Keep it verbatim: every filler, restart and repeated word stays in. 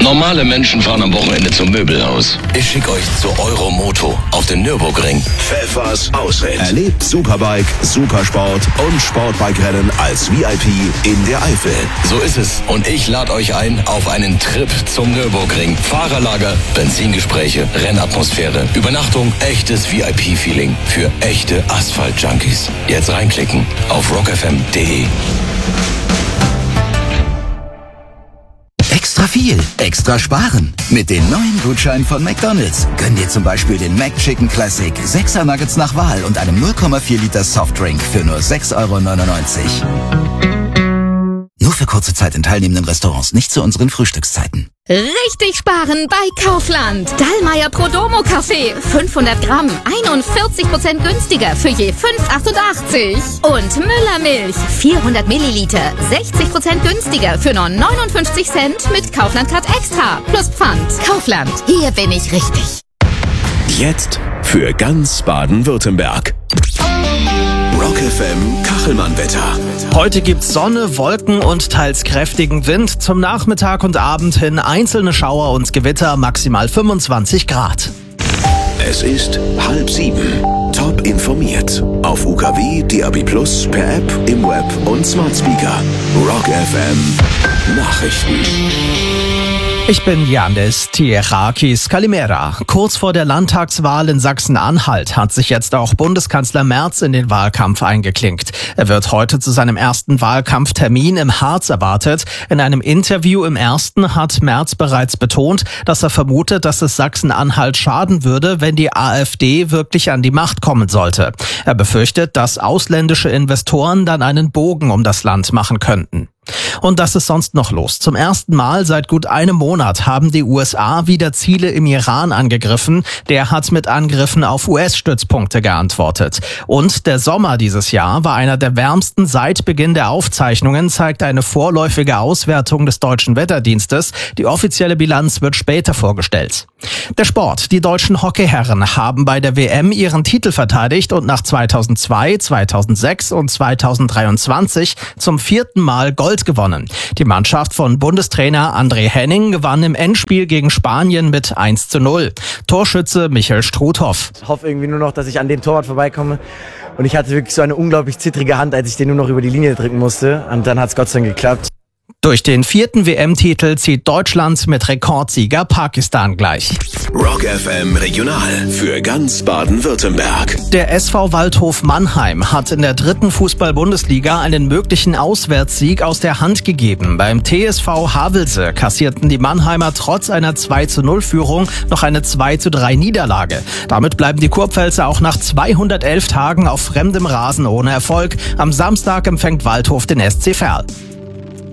Normale Menschen fahren am Wochenende zum Möbelhaus. Ich schicke euch zu Euromoto auf den Nürburgring. Pfeffers Ausritt. Erlebt Superbike, Supersport und Sportbike-Rennen als V I P in der Eifel. So ist es. Und ich lade euch ein auf einen Trip zum Nürburgring. Fahrerlager, Benzingespräche, Rennatmosphäre, Übernachtung, echtes V I P-Feeling für echte Asphalt-Junkies. Jetzt reinklicken auf rock f m punkt d e. Extra viel, extra sparen. Mit den neuen Gutscheinen von McDonald's gönn dir zum Beispiel den McChicken Classic, sechser Nuggets nach Wahl und einem null Komma vier Liter Softdrink für nur sechs Euro neunundneunzig. Nur für kurze Zeit in teilnehmenden Restaurants, nicht zu unseren Frühstückszeiten. Richtig sparen bei Kaufland. Dallmayr Prodomo Kaffee, fünfhundert Gramm, einundvierzig Prozent günstiger für je fünf Euro achtundachtzig. Und Müller Milch, vierhundert Milliliter, sechzig Prozent günstiger für nur neunundfünfzig Cent mit Kaufland Card Extra plus Pfand. Kaufland, hier bin ich richtig. Jetzt für ganz Baden-Württemberg. Rock F M Kachelmann-Wetter. Heute gibt's Sonne, Wolken und teils kräftigen Wind. Zum Nachmittag und Abend hin einzelne Schauer und Gewitter, maximal fünfundzwanzig Grad. Es ist halb sieben. Top informiert. Auf U K W, D A B plus, per App, im Web und Smart Speaker. Rock F M Nachrichten. Ich bin Yannis Tierakis Kalimera. Kurz vor der Landtagswahl in Sachsen-Anhalt hat sich jetzt auch Bundeskanzler Merz in den Wahlkampf eingeklinkt. Er wird heute zu seinem ersten Wahlkampftermin im Harz erwartet. In einem Interview im Ersten hat Merz bereits betont, dass er vermutet, dass es Sachsen-Anhalt schaden würde, wenn die AfD wirklich an die Macht kommen sollte. Er befürchtet, dass ausländische Investoren dann einen Bogen um das Land machen könnten. Und das ist sonst noch los. Zum ersten Mal seit gut einem Monat haben die U S A wieder Ziele im Iran angegriffen. Der hat mit Angriffen auf U S-Stützpunkte geantwortet. Und der Sommer dieses Jahr war einer der wärmsten seit Beginn der Aufzeichnungen, zeigt eine vorläufige Auswertung des Deutschen Wetterdienstes. Die offizielle Bilanz wird später vorgestellt. Der Sport. Die deutschen Hockeyherren haben bei der W M ihren Titel verteidigt und nach zweitausendzwei, zweitausendsechs und zweitausenddreiundzwanzig zum vierten Mal Gold gewonnen. Die Mannschaft von Bundestrainer André Henning gewann im Endspiel gegen Spanien mit eins zu null. Torschütze Michael Struthoff. Ich hoffe irgendwie nur noch, dass ich an dem Torwart vorbeikomme. Und ich hatte wirklich so eine unglaublich zittrige Hand, als ich den nur noch über die Linie drücken musste. Und dann hat es Gott sei Dank geklappt. Durch den vierten W M-Titel zieht Deutschland mit Rekordsieger Pakistan gleich. Rock F M Regional für ganz Baden-Württemberg. Der S V Waldhof Mannheim hat in der dritten Fußball-Bundesliga einen möglichen Auswärtssieg aus der Hand gegeben. Beim T S V Havelse kassierten die Mannheimer trotz einer zwei zu null Führung noch eine zwei zu drei Niederlage. Damit bleiben die Kurpfälzer auch nach zweihundertelf Tagen auf fremdem Rasen ohne Erfolg. Am Samstag empfängt Waldhof den S C Verl.